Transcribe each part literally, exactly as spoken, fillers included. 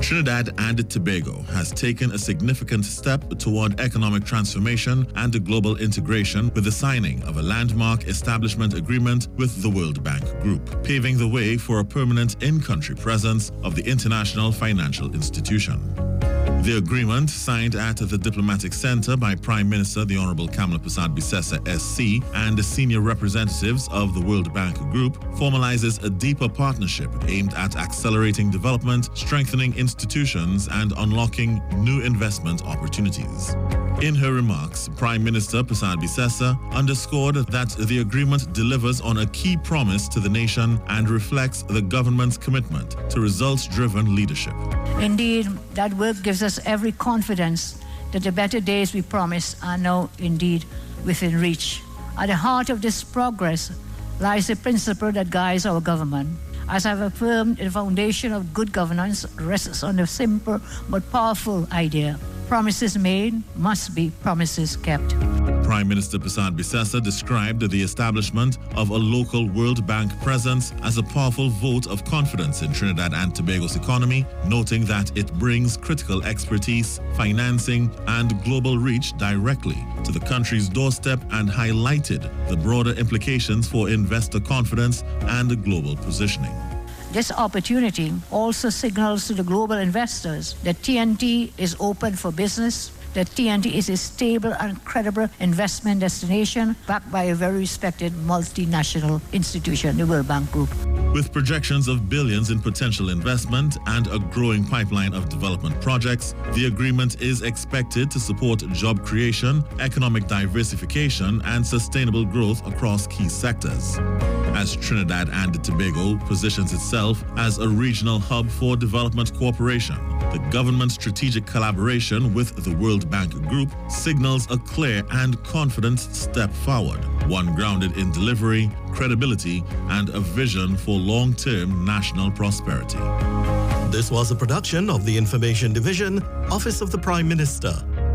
Trinidad and Tobago has taken a significant step toward economic transformation and global integration with the signing of a landmark establishment agreement with the World Bank Group, paving the way for a permanent in-country presence of the international financial institution. The agreement, signed at the Diplomatic Center by Prime Minister the Honorable Kamla Persad-Bissessar S C and the senior representatives of the World Bank Group, formalizes a deeper partnership aimed at accelerating development, strengthening institutions, and unlocking new investment opportunities. In her remarks, Prime Minister Persad-Bissessar underscored that the agreement delivers on a key promise to the nation and reflects the government's commitment to results-driven leadership. Indeed, that work gives us every confidence that the better days we promised are now indeed within reach. At the heart of this progress lies the principle that guides our government. As I've affirmed, the foundation of good governance rests on a simple but powerful idea. Promises made must be promises kept. Prime Minister Persad-Bissessar described the establishment of a local World Bank presence as a powerful vote of confidence in Trinidad and Tobago's economy, noting that it brings critical expertise, financing, and global reach directly to the country's doorstep, and highlighted the broader implications for investor confidence and global positioning. This opportunity also signals to the global investors that T N T is open for business, that T N T is a stable and credible investment destination backed by a very respected multinational institution, the World Bank Group. With projections of billions in potential investment and a growing pipeline of development projects, the agreement is expected to support job creation, economic diversification, and sustainable growth across key sectors. As Trinidad and Tobago positions itself as a regional hub for development cooperation, the government's strategic collaboration with the World Bank Group signals a clear and confident step forward, one grounded in delivery, credibility, and a vision for long-term national prosperity. This was a production of the Information Division, Office of the Prime Minister.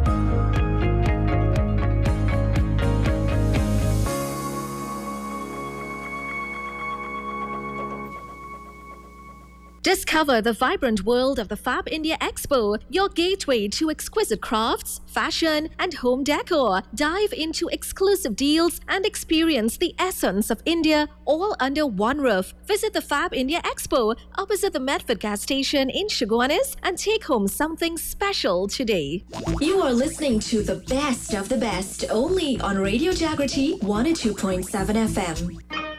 Discover the vibrant world of the Fab India Expo, your gateway to exquisite crafts, fashion, and home decor. Dive into exclusive deals and experience the essence of India all under one roof. Visit the Fab India Expo opposite the Medford gas station in Chaguanas and take home something special today. You are listening to the best of the best only on Radio Jagriti one oh two point seven F M.